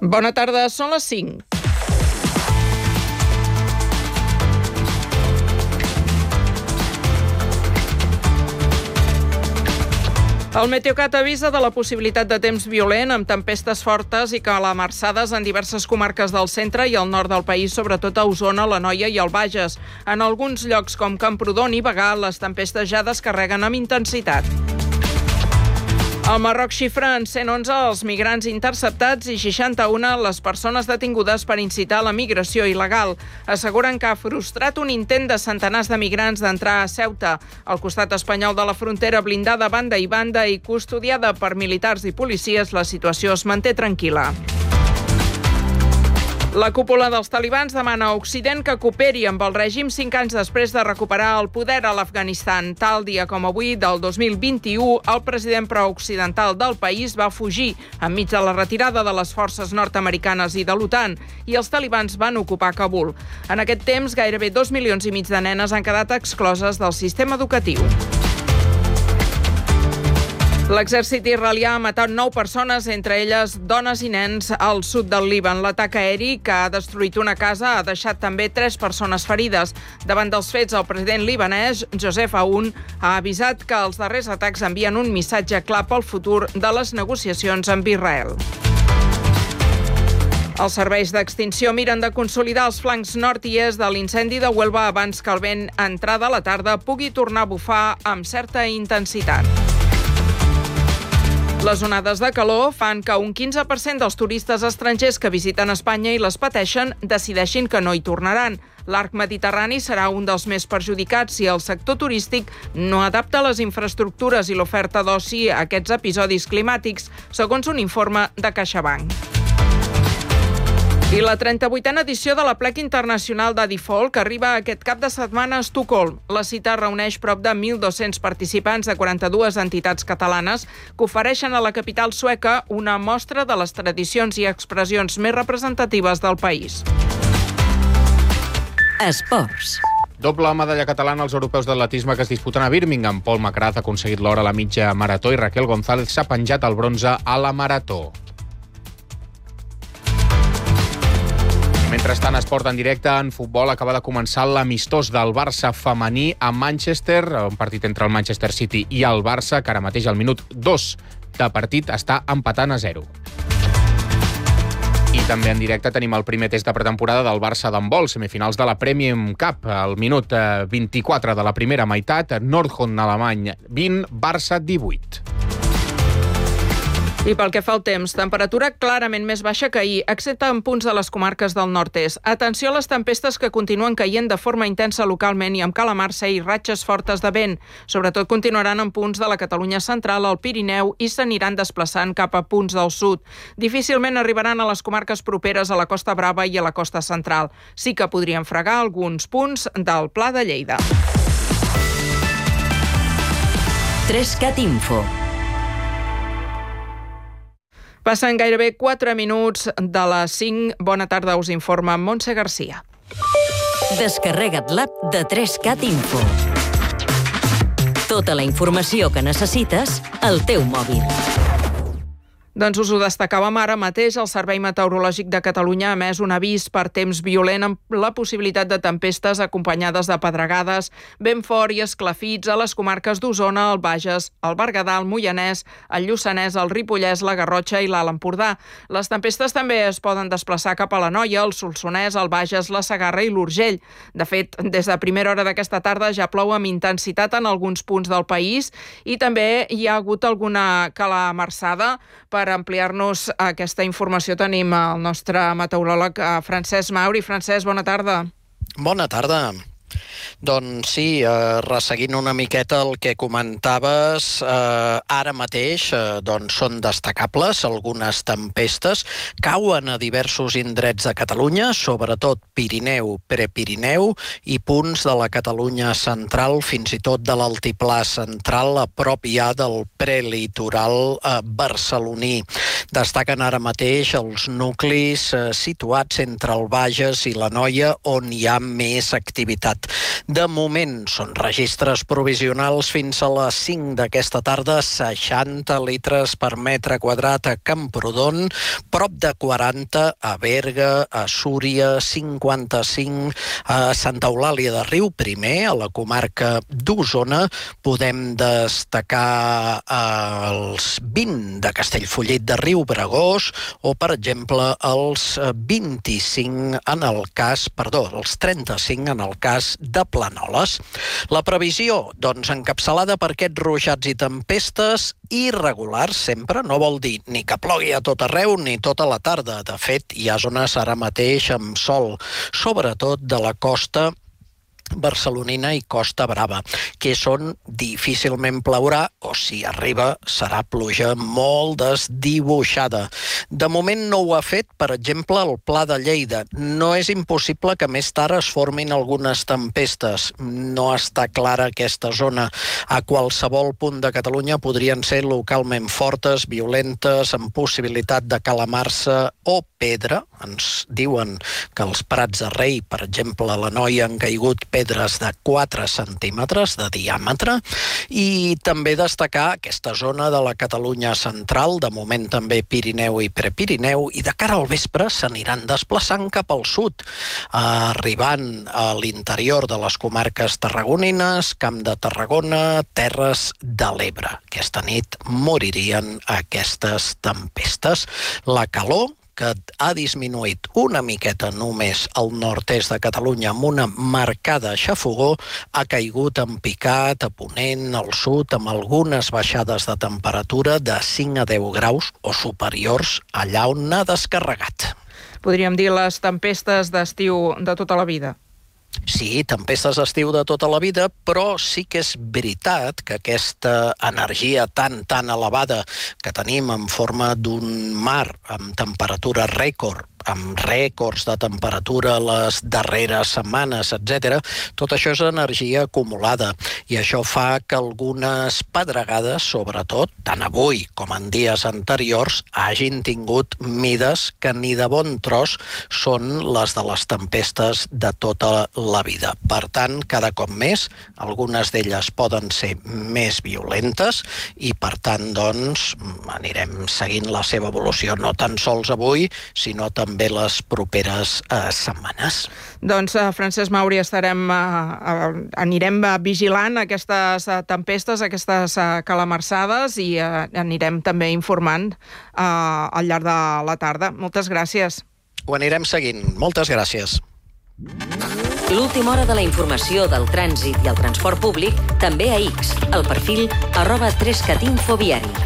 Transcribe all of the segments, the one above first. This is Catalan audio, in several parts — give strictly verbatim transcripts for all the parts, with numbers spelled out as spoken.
Bona tarda, són les cinc. El Meteocat avisa de la possibilitat de temps violent amb tempestes fortes i calamarsades en diverses comarques del centre i el nord del país, sobretot a Osona, l'Anoia i el Bages. En alguns llocs com Camprodon i Bagà, les tempestes ja descarreguen amb intensitat. El Marroc xifra en cent onze els migrants interceptats i seixanta-u les persones detingudes per incitar a la migració il·legal. Asseguren que ha frustrat un intent de centenars de migrants d'entrar a Ceuta. Al costat espanyol de la frontera, blindada banda i banda i custodiada per militars i policies, la situació es manté tranquil·la. La cúpula dels talibans demana a Occident que cooperi amb el règim cinc anys després de recuperar el poder a l'Afganistan. Tal dia com avui, del dos mil vint-i-u, el president prooccidental del país va fugir enmig de la retirada de les forces nord-americanes i de l'OTAN, i els talibans van ocupar Kabul. En aquest temps, gairebé dos milions i mig de nenes han quedat excloses del sistema educatiu. L'exèrcit israelià ha matat nou persones, entre elles dones i nens, al sud del Líban. L'atac aeri, que ha destruït una casa, ha deixat també tres persones ferides. Davant dels fets, el president libanès, Joseph Aoun, ha avisat que els darrers atacs envien un missatge clar pel futur de les negociacions amb Israel. Els serveis d'extinció miren de consolidar els flancs nord i est de l'incendi de Huelva abans que el vent, entrada a la tarda, pugui tornar a bufar amb certa intensitat. Les onades de calor fan que un quinze per cent dels turistes estrangers que visiten Espanya i les pateixen decideixin que no hi tornaran. L'arc mediterrani serà un dels més perjudicats si el sector turístic no adapta les infraestructures i l'oferta d'oci a aquests episodis climàtics, segons un informe de CaixaBank. I la trenta-vuitena edició de la Plec Internacional d'Adi Folk arriba aquest cap de setmana a Estocolm. La cita reuneix prop de mil dos-cents participants de quaranta-dues entitats catalanes que ofereixen a la capital sueca una mostra de les tradicions i expressions més representatives del país. Esports. Doble medalla catalana als europeus d'atletisme que es disputen a Birmingham. Paul McGrath ha aconseguit l'or a la mitja marató i Raquel González s'ha penjat el bronze a la marató. Mentrestant, esport en directe, en futbol acaba de començar l'amistós del Barça femení a Manchester, un partit entre el Manchester City i el Barça, que ara mateix al minut dos de partit està empatant a zero. I també en directe tenim el primer test de pretemporada del Barça d'handbol, semifinals de la Premium Cup, al minut vint-i-quatre de la primera meitat, Nordhorn alemany vint, Barça divuit. I pel que fa al temps, temperatura clarament més baixa que ahir, excepte en punts de les comarques del nord-est. Atenció a les tempestes que continuen caient de forma intensa localment i amb calamarsa i ratxes fortes de vent. Sobretot continuaran en punts de la Catalunya central, al Pirineu, i s'aniran desplaçant cap a punts del sud. Difícilment arribaran a les comarques properes a la Costa Brava i a la costa central. Sí que podrien fregar alguns punts del Pla de Lleida. Trescat Info. Passen gairebé quatre minuts de les cinc. Bona tarda, us informa Montse Garcia. Descarrega't l'app de trescat Info. Tota la informació que necessites al teu mòbil. Doncs us ho destacàvem ara mateix. El Servei Meteorològic de Catalunya ha emès un avís per temps violent amb la possibilitat de tempestes acompanyades de pedregades, vent fort i esclafits a les comarques d'Osona, el Bages, el Berguedà, el Moianès, el Lluçanès, el Ripollès, la Garrotxa i l'Alt Empordà. Les tempestes també es poden desplaçar cap a l'Anoia, el Solsonès, el Bages, la Segarra i l'Urgell. De fet, des de primera hora d'aquesta tarda ja plou amb intensitat en alguns punts del país i també hi ha hagut alguna calamarsada. Per ampliar-nos aquesta informació tenim el nostre meteoròleg Francesc Mauri. Francesc, bona tarda. Bona tarda. Doncs sí, eh, resseguint una miqueta el que comentaves, eh, ara mateix eh, doncs són destacables algunes tempestes, cauen a diversos indrets de Catalunya, sobretot Pirineu, Prepirineu i punts de la Catalunya central, fins i tot de l'altiplà central, a prop ja del prelitoral eh, barceloní. Destaquen ara mateix els nuclis eh, situats entre el Bages i l'Anoia, on hi ha més activitat nit. De moment són registres provisionals fins a les cinc d'aquesta tarda, seixanta litres per metre quadrat a Camprodon, prop de quaranta a Berga, a Súria, cinquanta-cinc a Santa Eulàlia de Riu Primer, a la comarca d'Osona. Podem destacar els vint de Castellfollit de Riubregós o, per exemple, els vint-i-cinc en el cas, perdó, els trenta-cinc en el cas de Planoles. La previsió, doncs, encapçalada per aquests ruixats i tempestes irregulars sempre, no vol dir ni que plogui a tot arreu ni tota la tarda. De fet, hi ha zones ara mateix amb sol, sobretot de la costa barcelonina i Costa Brava, que són difícilment plourà o si arriba serà pluja molt desdibuixada. De moment no ho ha fet, per exemple, el Pla de Lleida. No és impossible que més tard es formin algunes tempestes. No està clara aquesta zona. A qualsevol punt de Catalunya podrien ser localment fortes, violentes, amb possibilitat de calamar-se o pedra. Ens diuen que als Prats de Rei, per exemple, a l'Anoia han caigut pedres de quatre centímetres de diàmetre, i també destacar aquesta zona de la Catalunya central, de moment també Pirineu i Prepirineu, i de cara al vespre s'aniran desplaçant cap al sud, arribant a l'interior de les comarques tarragonines, Camp de Tarragona, Terres de l'Ebre. Aquesta nit moririen aquestes tempestes. La calor, que ha disminuït una miqueta només al nord-est de Catalunya amb una marcada xafogor, ha caigut en picat a Ponent, al sud, amb algunes baixades de temperatura de cinc a deu graus o superiors allà on n'ha descarregat. Podríem dir les tempestes d'estiu de tota la vida. Sí, tempestes d'estiu de tota la vida, però sí que és veritat que aquesta energia tan, tan elevada que tenim en forma d'un mar amb temperatura rècord, amb rècords de temperatura les darreres setmanes, etcètera, tot això és energia acumulada i això fa que algunes pedregades, sobretot, tant avui com en dies anteriors, hagin tingut mides que ni de bon tros són les de les tempestes de tota la vida. Per tant, cada cop més, algunes d'elles poden ser més violentes i, per tant, doncs, anirem seguint la seva evolució, no tan sols avui, sinó també també les properes eh, setmanes. Doncs, eh, Francesc Mauri, estarem, eh, anirem vigilant aquestes tempestes, aquestes eh, calamarsades i eh, anirem també informant eh, al llarg de la tarda. Moltes gràcies. Ho anirem seguint. Moltes gràcies. L'última hora de la informació del trànsit i el transport públic també a X, el perfil arroba tres cat info viari.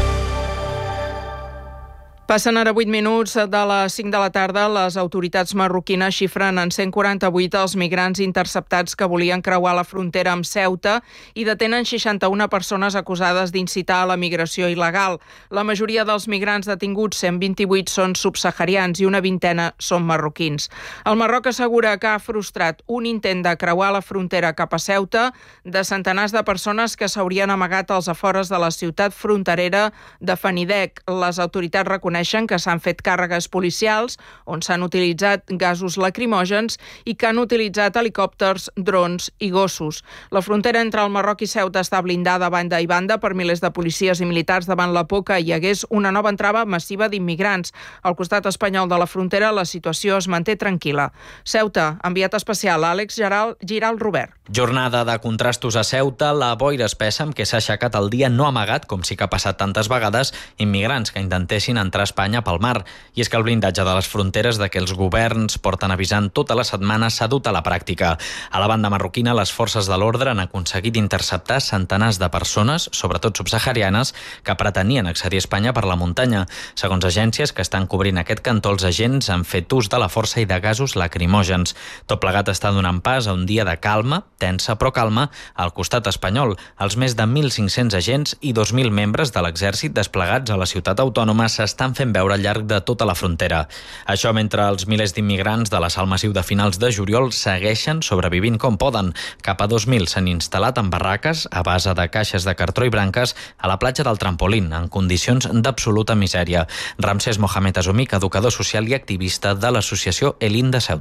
Passen ara vuit minuts de les cinc de la tarda. Les autoritats marroquines xifren en cent quaranta-vuit els migrants interceptats que volien creuar la frontera amb Ceuta i detenen seixanta-una persones acusades d'incitar a la migració il·legal. La majoria dels migrants detinguts, cent vint-i-vuit, són subsaharians i una vintena són marroquins. El Marroc assegura que ha frustrat un intent de creuar la frontera cap a Ceuta de centenars de persones que s'haurien amagat als afores de la ciutat fronterera de Fenidec. Les autoritats reconeixen que s'han fet càrregues policials on s'han utilitzat gasos lacrimògens i que han utilitzat helicòpters, drons i gossos. La frontera entre el Marroc i Ceuta està blindada a banda i banda per milers de policies i militars davant la por que hi hagués una nova entrada massiva d'immigrants. Al costat espanyol de la frontera la situació es manté tranquil·la. Ceuta, enviat especial Àlex Giral, Giral Robert. Jornada de contrastos a Ceuta, la boira espessa amb què s'ha aixecat el dia no amagat, com sí que ha passat tantes vegades, immigrants que intentessin entrar a Espanya pel mar. I és que el blindatge de les fronteres de què els governs porten avisant tota la setmana s'ha dut a la pràctica. A la banda marroquina, les forces de l'ordre han aconseguit interceptar centenars de persones, sobretot subsaharianes, que pretenien accedir a Espanya per la muntanya. Segons agències que estan cobrint aquest cantó, els agents han fet ús de la força i de gasos lacrimògens. Tot plegat està donant pas a un dia de calma, tensa però calma, al costat espanyol. Els més de mil cinc-cents agents i dos mil membres de l'exèrcit desplegats a la ciutat autònoma s'estan fent veure al llarg de tota la frontera. Això mentre els milers d'immigrants de l'assalt massiu de finals de juliol segueixen sobrevivint com poden. Cap a dos mil s'han instal·lat en barraques a base de caixes de cartró i branques a la platja del Trampolín, en condicions d'absoluta misèria. Ramsès Mohamed Azumik, educador social i activista de l'associació Elin de Ceuta.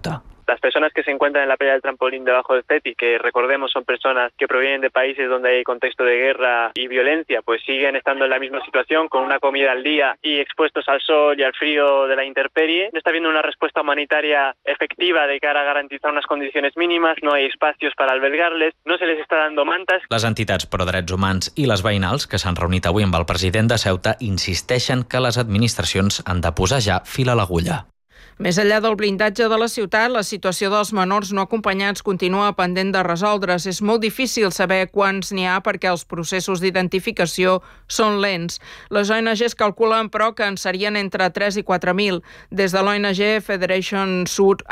Las personas que se encuentran en la playa del trampolín debajo del CETI, que recordemos son personas que provienen de países donde hay contexto de guerra y violencia, pues siguen estando en la misma situación, con una comida al día y expuestos al sol y al frío de la intemperie. No está habiendo una respuesta humanitaria efectiva de cara a garantizar unas condiciones mínimas, no hay espacios para albergarles, no se les está dando mantas. Les entitats pro drets humans i les veïnals, que s'han reunit avui amb el president de Ceuta, insisteixen que les administracions han de posar ja fil a l'agulla. Més enllà del blindatge de la ciutat, la situació dels menors no acompanyats continua pendent de resoldre's. És molt difícil saber quants n'hi ha perquè els processos d'identificació són lents. Les O N Ges calculen, però, que en serien entre tres i quatre mil. Des de l'O N G Federation Sur,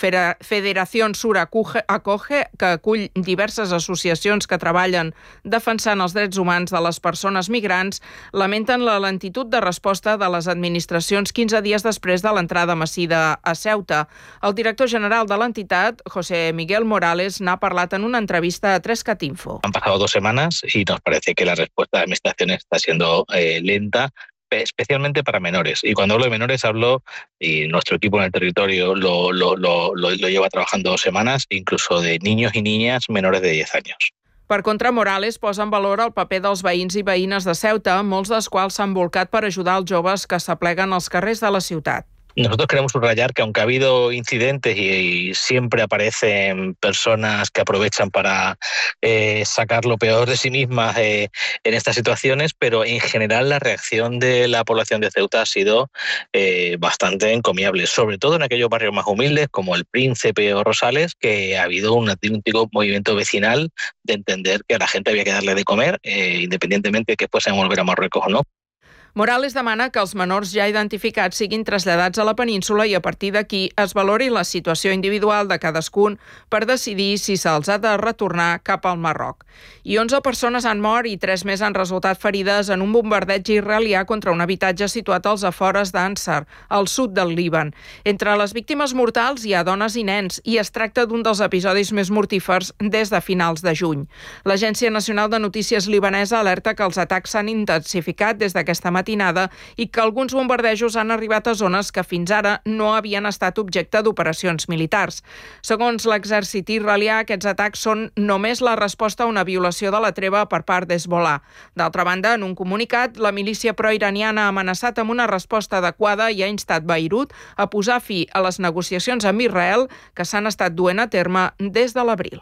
Federación Sur Acoge, que acull diverses associacions que treballen defensant els drets humans de les persones migrants, lamenten la lentitud de resposta de les administracions quinze dies després de l'entrada massiva a Ceuta. El director general de l'entitat, José Miguel Morales, n'ha parlat en una entrevista a tres cat info. Han pasado dos semanas y nos parece que la respuesta de la administración está siendo eh, lenta, especialmente para menores. Y cuando hablo de menores hablo, y nuestro equipo en el territorio lo, lo, lo, lo, lo lleva trabajando dos semanas, incluso de niños y niñas menores de diez años. Per contra, Morales posa en valor el paper dels veïns i veïnes de Ceuta, molts dels quals s'han volcat per ajudar els joves que s'apleguen als carrers de la ciutat. Nosotros queremos subrayar que aunque ha habido incidentes y, y siempre aparecen personas que aprovechan para eh, sacar lo peor de sí mismas eh, en estas situaciones, pero en general la reacción de la población de Ceuta ha sido eh, bastante encomiable, sobre todo en aquellos barrios más humildes como el Príncipe o Rosales, que ha habido un auténtico movimiento vecinal de entender que a la gente había que darle de comer, eh, independientemente de que fuesen a volver a Marruecos o no. Morales demana que els menors ja identificats siguin traslladats a la península i a partir d'aquí es valori la situació individual de cadascun per decidir si se'ls ha de retornar cap al Marroc. I onze persones han mort i tres més han resultat ferides en un bombardeig israelià contra un habitatge situat als afores d'Ansar, al sud del Líban. Entre les víctimes mortals hi ha dones i nens i es tracta d'un dels episodis més mortífers des de finals de juny. L'Agència Nacional de Notícies libanesa alerta que els atacs s'han intensificat des d'aquesta matinada i que alguns bombardejos han arribat a zones que fins ara no havien estat objecte d'operacions militars. Segons l'exèrcit israelià, aquests atacs són només la resposta a una violació de la treva per part d'Hezbollah. D'altra banda, en un comunicat, la milícia proiraniana ha amenaçat amb una resposta adequada i ha instat Beirut a posar fi a les negociacions amb Israel que s'han estat duent a terme des de l'abril.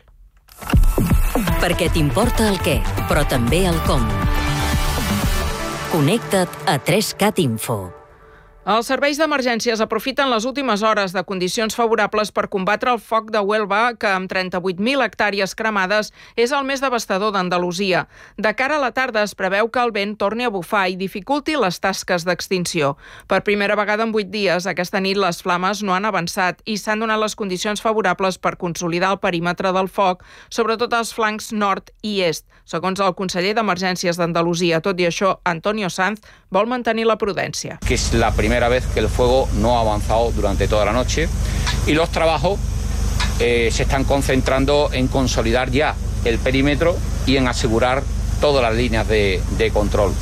Perquè t'importa el què, però també el com. Connecta't a tres cat info. Els serveis d'emergències aprofiten les últimes hores de condicions favorables per combatre el foc de Huelva, que amb trenta-vuit mil hectàrees cremades és el més devastador d'Andalusia. De cara a la tarda es preveu que el vent torni a bufar i dificulti les tasques d'extinció. Per primera vegada en vuit dies, aquesta nit les flames no han avançat i s'han donat les condicions favorables per consolidar el perímetre del foc, sobretot als flancs nord i est. Segons el conseller d'Emergències d'Andalusia, tot i això, Antonio Sanz vol mantenir la prudència. Que és la primera vez que el fuego no ha avanzado durante toda la noche y los trabajos eh, se están concentrando en consolidar ya el perímetro y en asegurar todas las líneas de, de control.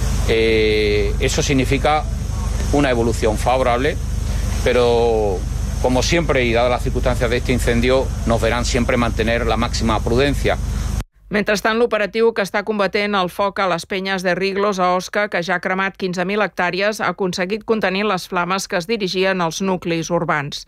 Eh, eso significa una evolución favorable, pero como siempre y dadas las circunstancias de este incendio, nos verán siempre mantener la máxima prudencia. Mentrestant, l'operatiu que està combatent el foc a les penyes de Riglos a Osca, que ja ha cremat quinze mil hectàrees, ha aconseguit contenir les flames que es dirigien als nuclis urbans.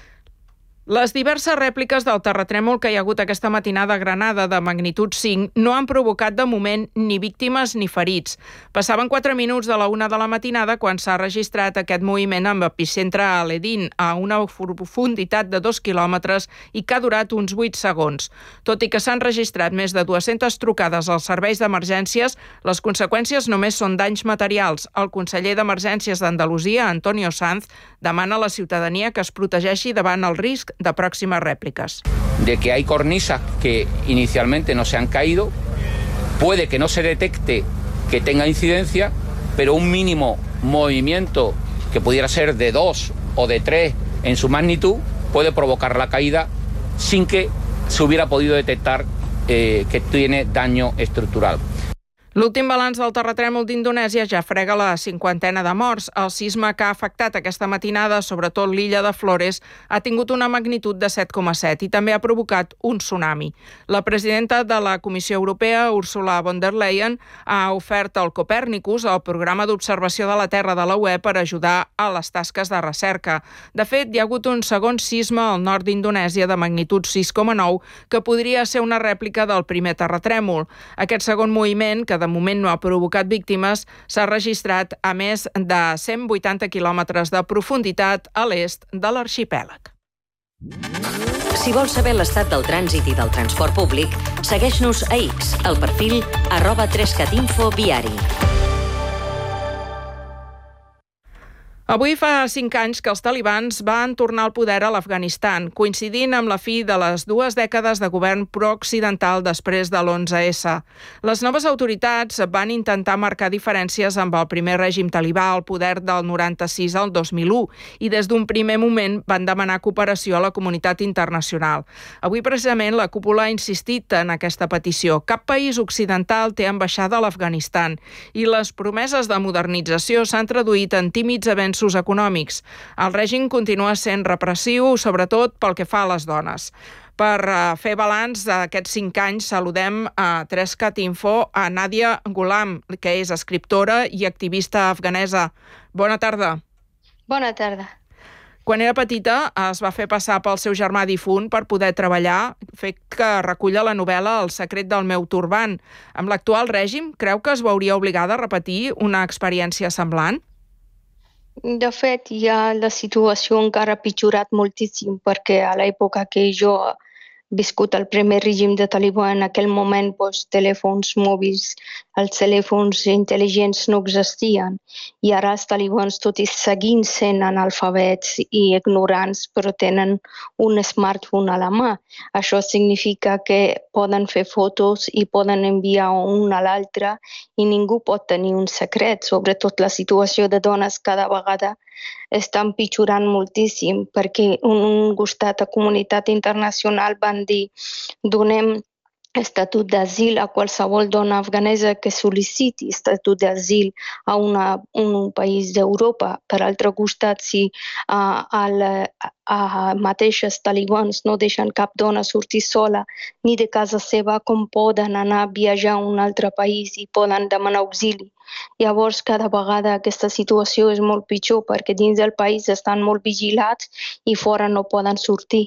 Les diverses rèpliques del terratrèmol que hi ha hagut aquesta matinada a Granada de magnitud cinc no han provocat de moment ni víctimes ni ferits. Passaven quatre minuts de la una de la matinada quan s'ha registrat aquest moviment amb epicentre a Aledín, a una profunditat de dos quilòmetres i que ha durat uns vuit segons. Tot i que s'han registrat més de dues-centes trucades als serveis d'emergències, les conseqüències només són danys materials. El conseller d'Emergències d'Andalusia, Antonio Sanz, demana a la ciutadania que es protegeixi davant el risc de próximas réplicas. De que hay cornisas que inicialmente no se han caído, puede que no se detecte que tenga incidencia, pero un mínimo movimiento que pudiera ser de dos o de tres en su magnitud puede provocar la caída sin que se hubiera podido detectar eh, que tiene daño estructural. L'últim balanç del terratrèmol d'Indonèsia ja frega la cinquantena de morts. El sisme que ha afectat aquesta matinada, sobretot l'illa de Flores, ha tingut una magnitud de set coma set i també ha provocat un tsunami. La presidenta de la Comissió Europea, Ursula von der Leyen, ha ofert el Copernicus, el programa d'observació de la Terra de la U E, per ajudar a les tasques de recerca. De fet, hi ha hagut un segon sisme al nord d'Indonèsia de magnitud sis coma nou que podria ser una rèplica del primer terratrèmol. Aquest segon moviment, que de moment no ha provocat víctimes, s'ha registrat a més de cent vuitanta quilòmetres de profunditat a l'est de l'arxipèlag. Si vols saber l'estat del trànsit i del transport públic, segueix-nos a X, al perfil arroba trescatinfo viari. Avui fa cinc anys que els talibans van tornar al poder a l'Afganistan, coincidint amb la fi de les dues dècades de govern pro-occidental després de l'onze essa. Les noves autoritats van intentar marcar diferències amb el primer règim talibà al poder del noranta-sis al dos mil u i des d'un primer moment van demanar cooperació a la comunitat internacional. Avui precisament la cúpula ha insistit en aquesta petició. Cap país occidental té ambaixada a l'Afganistan i les promeses de modernització s'han traduït en tímids avenços econòmics. El règim continua sent repressiu, sobretot pel que fa a les dones. Per fer balanç d'aquests cinc anys, saludem a Trescatinfo a Nadia Ghulam, que és escriptora i activista afganesa. Bona tarda. Bona tarda. Quan era petita es va fer passar pel seu germà difunt per poder treballar, fet que reculla la novel·la El secret del meu turbant. Amb l'actual règim, creu que es veuria obligada a repetir una experiència semblant? De fet, ja la situació encara ha pitjorat moltíssim perquè a l'època que jo he viscut el primer règim de talibà, en aquell moment doncs, telèfons mòbils, els telèfons intel·ligents no existien i ara els talibans, tot i seguint sent analfabets i ignorants, però tenen un smartphone a la mà. Això significa que poden fer fotos i poden enviar un a l'altre i ningú pot tenir un secret. Sobretot la situació de dones cada vegada està empitjorant moltíssim perquè un costat de comunitat internacional van dir donem estatut d'asil a qualsevol dona afganesa que sol·liciti estatut d'asil a una, un país d'Europa. Per altre costat, si a, a, la, a mateixes talibans no deixen cap dona sortir sola ni de casa seva, com poden anar a viatjar a un altre país i poden demanar auxili. Llavors, cada vegada aquesta situació és molt pitjor perquè dins del país estan molt vigilats i fora no poden sortir.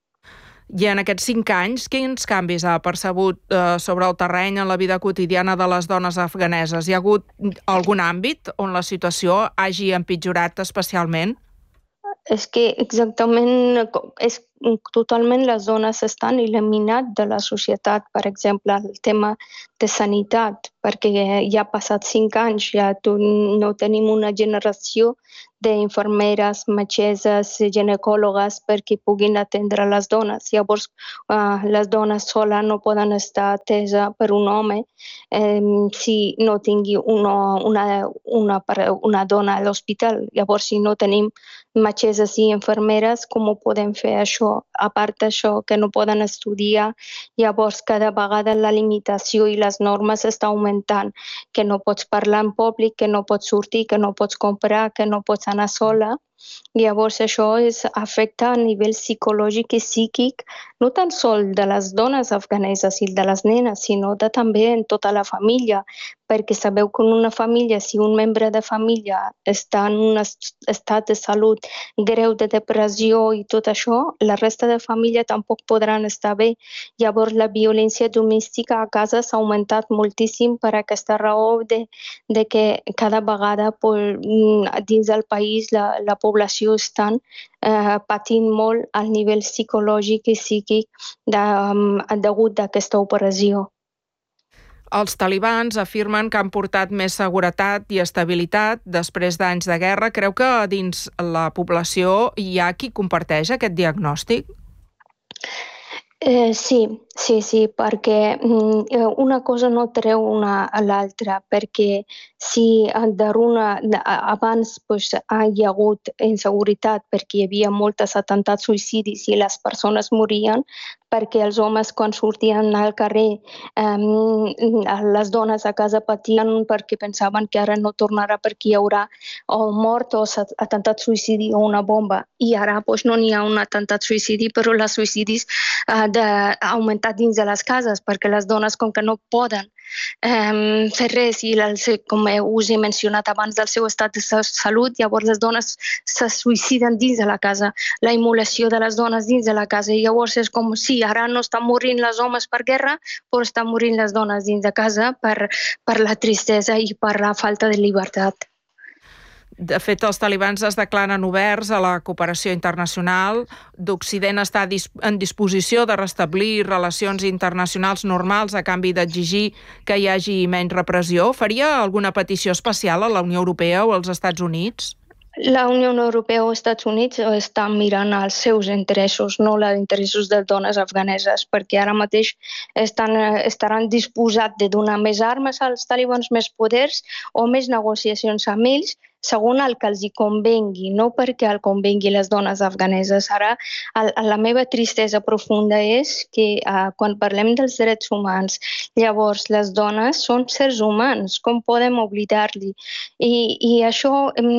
I en aquests cinc anys, quins canvis ha percebut eh, sobre el terreny en la vida quotidiana de les dones afganeses? Hi ha hagut algun àmbit on la situació hagi empitjorat especialment? És que exactament, és totalment les dones estan eliminades de la societat. Per exemple, el tema de sanitat, perquè ja ha passat cinc anys, ja no tenim una generació d'infermeres, metgesses, ginecòlogues perquè puguin atendre les dones. Llavors, uh, les dones soles no poden estar ateses per un home eh, si no tingui una, una, una, una dona a l'hospital. Llavors, si no tenim metgesses i infermeres, com ho podem fer això? A part d'això, que no poden estudiar, llavors cada vegada la limitació i les normes està augmentant, que no pots parlar en públic, que no pots sortir, que no pots comprar, que no pots anar sola. Llavors això és, afecta a nivell psicològic i psíquic no tan sols de les dones afganeses i de les nenes, sinó de, també en tota la família, perquè sabeu que en una família, si un membre de família està en un estat de salut greu de depressió i tot això, la resta de família tampoc podran estar bé. Llavors la violència domèstica a casa s'ha augmentat moltíssim per aquesta raó de, de que cada vegada pues, dins del país la, la població està eh, patint molt al nivell psicològic i psíquic de, um, degut a aquesta operació. Els talibans afirmen que han portat més seguretat i estabilitat després d'anys de guerra. Creu que dins la població hi ha qui comparteix aquest diagnòstic? Eh, sí, Sí, sí, perquè una cosa no treu una a l'altra, perquè si d'una, abans pues, hi ha hagut inseguretat perquè hi havia molts atemptats suïcidis i les persones morien, perquè els homes quan sortien al carrer, eh, les dones a casa patien perquè pensaven que ara no tornarà perquè hi haurà o mort o atemptat suïcidi o una bomba. I ara pues, no n'hi ha un atemptat suïcidi, però els suïcidis han eh, augmentat dins de les cases, perquè les dones, com que no poden eh, fer res, i el, com us he mencionat abans, del seu estat de salut, llavors les dones se suïciden dins de la casa, la immolació de les dones dins de la casa, i llavors és com si ara no estan morint els homes per guerra, però estan morint les dones dins de casa per, per la tristesa i per la falta de llibertat. De fet, els talibans es declaren oberts a la cooperació internacional. D'Occident està en disposició de restablir relacions internacionals normals a canvi d'exigir que hi hagi menys repressió. Faria alguna petició especial a la Unió Europea o als Estats Units? La Unió Europea o els Estats Units estan mirant els seus interessos, no els interessos de dones afganeses, perquè ara mateix estan, estaran disposats de donar més armes als talibans, més poders o més negociacions amb ells, segons el que els hi convengui, no perquè el convengui les dones afganeses. Ara, el, la meva tristesa profunda és que uh, quan parlem dels drets humans, llavors les dones són sers humans, com podem oblidar-li? I, i això,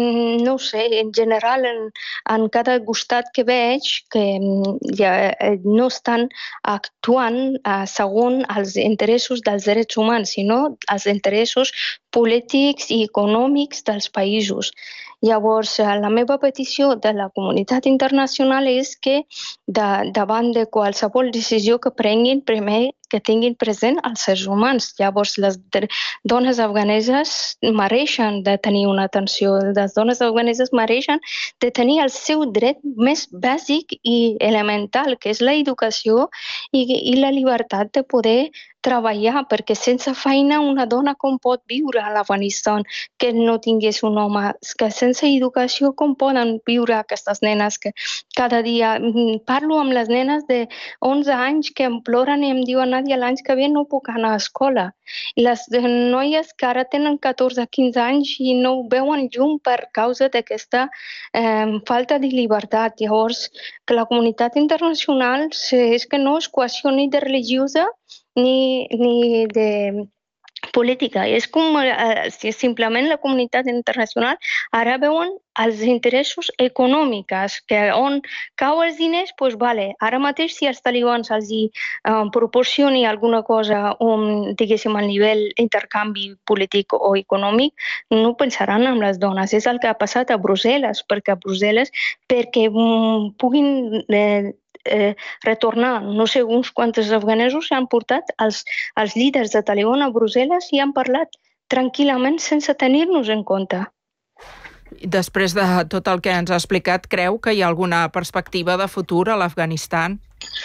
no ho sé, en general, en, en cada costat que veig, que ja, no estan actuant uh, segons els interessos dels drets humans, sinó els interessos polítics i econòmics dels països. Llavors, la meva petició de la comunitat internacional és que de, davant de qualsevol decisió que prenguin, primer que tinguin present els éssers humans. Llavors, les dones afganeses mereixen de tenir una atenció. Les dones afganeses mereixen de tenir el seu dret més bàsic i elemental, que és l'educació i, i la llibertat de poder treballar, perquè sense feina una dona com pot viure a l'Afganistan que no tingués un home, que sense educació com poden viure aquestes nenes que cada dia parlo amb les nenes de onze anys que em ploren i em diuen Nàdia, l'any que ve no puc anar a escola. I les noies que ara tenen catorze a quinze anys i no veuen llum per causa d'aquesta eh, falta de llibertat. Llavors, que la comunitat internacional és que no és qüestió ni de religiosa ni, ni de política. És com eh, simplement la comunitat internacional ara veuen els interessos econòmics, que on cau els diners, doncs vale, ara mateix si els talibans els hi eh, proporcioni alguna cosa, un, diguéssim, al nivell intercanvi polític o econòmic, no pensaran en les dones. És el que ha passat a Brussel·les, perquè a Brussel·les, perquè um, puguin eh, Eh, retornar no sé uns quants afganesos s'han portat els, els líders de Taliban a Brussel·les i han parlat tranquil·lament sense tenir-nos en compte. Després de tot el que ens ha explicat, creu que hi ha alguna perspectiva de futur a l'Afganistan?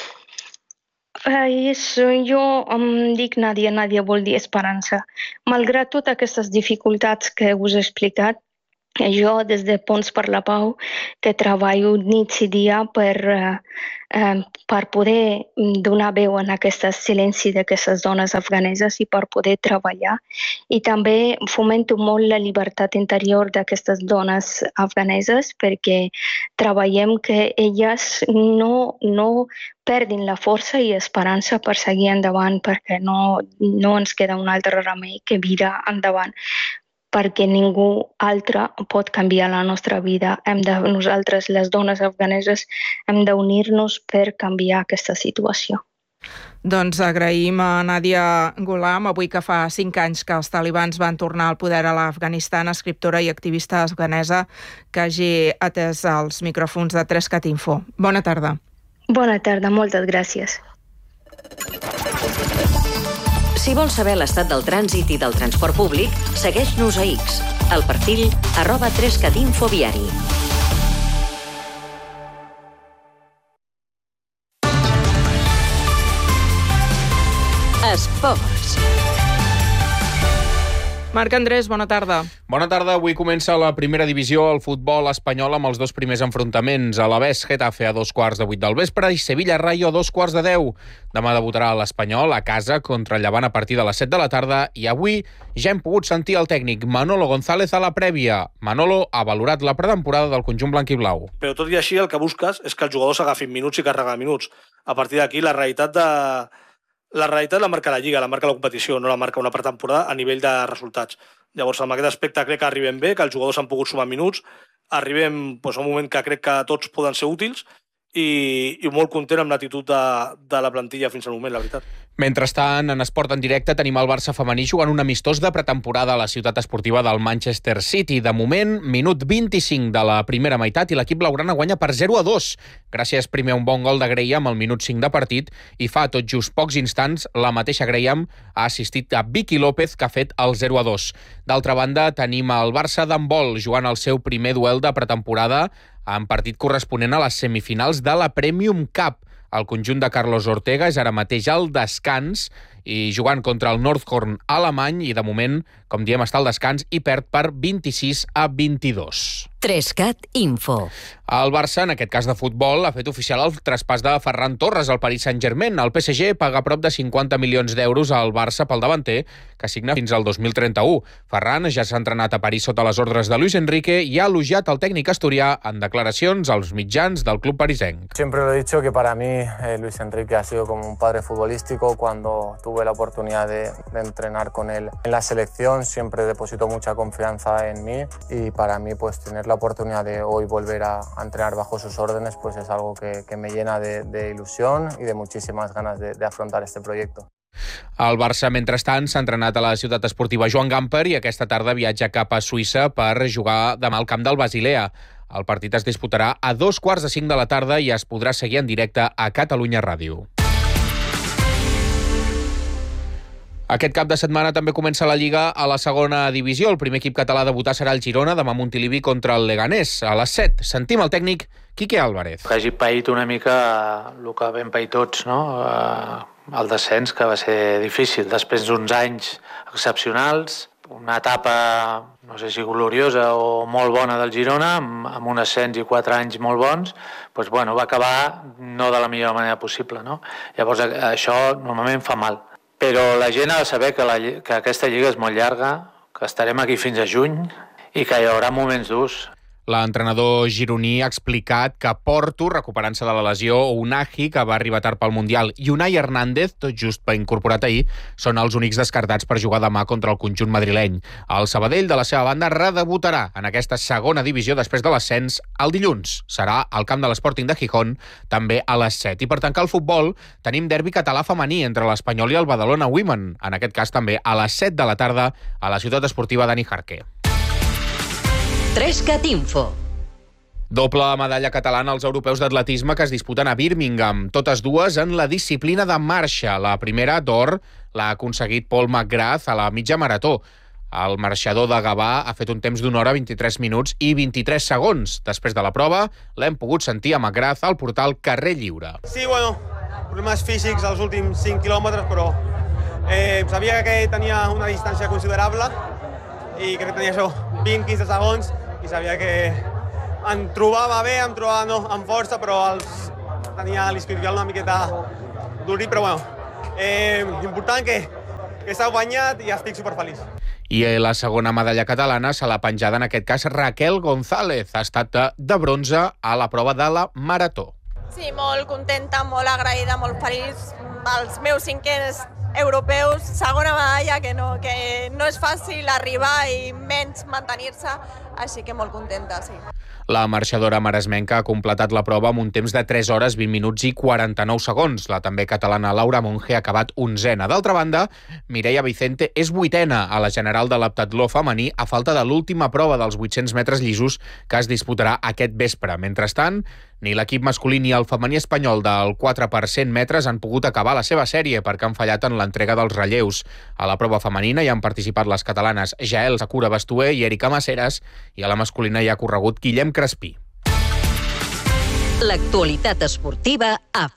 Eh, és, jo em dic Nàdia, Nàdia vol dir esperança. Malgrat totes aquestes dificultats que us he explicat, jo, des de Ponts per la Pau, que treballo nit i dia per, eh, per poder donar veu en aquest silenci d'aquestes dones afganeses i per poder treballar. I també fomento molt la llibertat interior d'aquestes dones afganeses perquè treballem que elles no, no perdin la força i esperança per seguir endavant, perquè no, no ens queda un altre remei que mirar endavant, perquè ningú altre pot canviar la nostra vida. Hem de, nosaltres, les dones afganeses, hem d'unir-nos per canviar aquesta situació. Doncs agraïm a Nàdia Ghulam, avui que fa cinc anys que els talibans van tornar al poder a l'Afganistan, escriptora i activista afganesa, que hagi atès els micròfons de tres cat info. Bona tarda. Bona tarda, moltes gràcies. Si vols saber l'estat del trànsit i del transport públic, segueix-nos a X, al perfil arroba tres cat info viari. Esports. Marc Andrés, bona tarda. Bona tarda. Avui comença la primera divisió al futbol espanyol amb els dos primers enfrontaments. Alavés Getafe a dos quarts de vuit del vespre i Sevilla Rayo a dos quarts de deu. Demà debutarà l'Espanyol a casa contra el Llevant a partir de les set de la tarda i avui ja hem pogut sentir el tècnic Manolo González a la prèvia. Manolo ha valorat la pretemporada del conjunt blanquiblau. Però tot i així el que busques és que els jugadors agafin minuts i carreguen minuts. A partir d'aquí la realitat de... La realitat la marca la Lliga, la marca la competició, no la marca una pretemporada a nivell de resultats. Llavors, amb aquest aspecte crec que arribem bé, que els jugadors han pogut sumar minuts, arribem doncs, a un moment que crec que tots poden ser útils i, i molt content amb l'actitud de, de la plantilla fins al moment, la veritat. Mentrestant, en esport en directe tenim el Barça femení jugant un amistós de pretemporada a la ciutat esportiva del Manchester City. De moment, minut vint-i-cinc de la primera meitat i l'equip blaugrana guanya per zero a dos. Gràcies primer a un bon gol de Graham al minut cinc de partit i fa tot just pocs instants la mateixa Graham ha assistit a Vicky López que ha fet el zero a dos. D'altra banda, tenim el Barça d'handbol jugant el seu primer duel de pretemporada en partit corresponent a les semifinals de la Premium Cup. El conjunt de Carlos Ortega és ara mateix al descans i jugant contra el Northhorn alemany i de moment, com diem, està al descans i perd per vint-i-sis a vint-i-dos. Trescat Info. El Barça, en aquest cas de futbol, ha fet oficial el traspàs de Ferran Torres al Paris Saint-Germain. El P S G paga prop de cinquanta milions d'euros al Barça pel davanter, que signa fins al dos mil trenta-u. Ferran ja s'ha entrenat a París sota les ordres de Luis Enrique i ha elogiat el tècnic asturià en declaracions als mitjans del club parisenc. Siempre lo he dicho que para mí eh, Luis Enrique ha sido como un padre futbolístico. Cuando tuve la oportunidad de, de entrenar con él en la selección, siempre depositó mucha confianza en mí y para mí pues tener la oportunidad de hoy volver a, a entrenar bajo sus órdenes pues es algo que, que me llena de, de ilusión y de muchísimas ganas de, de afrontar este proyecto. El Barça, mentrestant, s'ha entrenat a la ciutat esportiva Joan Gamper i aquesta tarda viatja cap a Suïssa per jugar demà al camp del Basilea. El partit es disputarà a dos quarts de cinc de la tarda i es podrà seguir en directe a Catalunya Ràdio. Aquest cap de setmana també comença la Lliga a la segona divisió. El primer equip català a debutar serà el Girona, demà a Montilivi contra el Leganés. A les set sentim el tècnic Quique Álvarez. Que hagi paït una mica el que vam pair tots, no? El descens, que va ser difícil. Després d'uns anys excepcionals, una etapa, no sé si gloriosa o molt bona del Girona, amb un ascens i quatre anys molt bons, doncs, bueno, va acabar no de la millor manera possible, no? Llavors això normalment fa mal. Però la gent ha de saber que, la, que aquesta lliga és molt llarga, que estarem aquí fins a juny i que hi haurà moments durs. L'entrenador gironí ha explicat que Porto, recuperant-se de la lesió, o Unai, que va arribar tard pel Mundial, i Unai Hernández, tot just per incorporat ahir, són els únics descartats per jugar demà contra el conjunt madrileny. El Sabadell, de la seva banda, redebutarà en aquesta segona divisió després de l'ascens el dilluns. Serà al camp de l'Sporting de Gijón, també a les set. I per tancar el futbol, tenim derbi català femení entre l'Espanyol i el Badalona Women, en aquest cas també a les set de la tarda a la ciutat esportiva Dani Jarque. Trescat Info. Doble medalla catalana als europeus d'atletisme que es disputen a Birmingham, totes dues en la disciplina de marxa. La primera, d'or, l'ha aconseguit Paul McGrath a la mitja marató. El marxador de Gavà ha fet un temps d'una hora, vint-i-tres minuts i vint-i-tres segons. Després de la prova, l'hem pogut sentir a McGrath al portal Carrer Lliure. Sí, bueno, problemes físics als últims cinc quilòmetres, però eh, sabia que tenia una distància considerable i crec que tenia això, vint a quinze segons, i sabia que em trobava bé, em trobava no, amb força, però els, tenia l'isquiotibial una miqueta durit, però bueno, eh, important que, que s'ha guanyat i estic superfeliç. I la segona medalla catalana se l'ha penjada, en aquest cas, Raquel González. Ha estat de bronze a la prova de la marató. Sí, molt contenta, molt agraïda, molt feliç. Els meus cinquens europeus, segona medalla, que no, que no és fàcil arribar i menys mantenir-se, així que molt contenta, sí. La marxadora maresmenca ha completat la prova amb un temps de tres hores, vint minuts i quaranta-nou segons. La també catalana Laura Monge ha acabat onzena. D'altra banda, Mireia Vicente és vuitena a la general de l'heptatló femení a falta de l'última prova dels vuit-cents metres llisos que es disputarà aquest vespre. Mentrestant, ni l'equip masculí ni el femení espanyol del quatre per cent metres han pogut acabar la seva sèrie perquè han fallat en l'entrega dels relleus. A la prova femenina hi han participat les catalanes Jael Sakura Bastué i Erika Maceres i a la masculina hi ha corregut Guillem Crespí. L'actualitat esportiva a fons.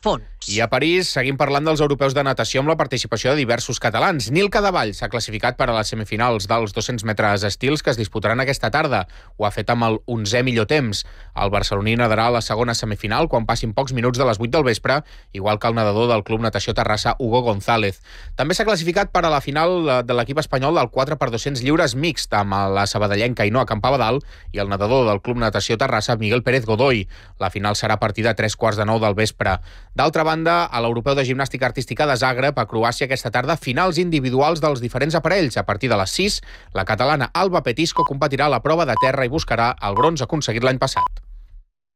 I a París seguim parlant dels europeus de natació amb la participació de diversos catalans. Nil Cadevall s'ha classificat per a les semifinals dels dos-cents metres estils que es disputaran aquesta tarda. Ho ha fet amb el onzè millor temps. El barceloní nadarà a la segona semifinal quan passin pocs minuts de les vuit del vespre, igual que el nedador del Club Natació Terrassa, Hugo González. També s'ha classificat per a la final de l'equip espanyol del quatre per dos-cents lliures mixt amb la sabadellenca Ainhoa Campabadal i el nedador del Club Natació Terrassa, Miguel Pérez Godoy. La final serà a partir de tres quarts de nou del vespre. D'altra banda, a l'Europeu de Gimnàstica Artística de Zagreb, a Croàcia, aquesta tarda, finals individuals dels diferents aparells. A partir de les sis, la catalana Alba Petisco competirà a la prova de terra i buscarà el bronze aconseguit l'any passat.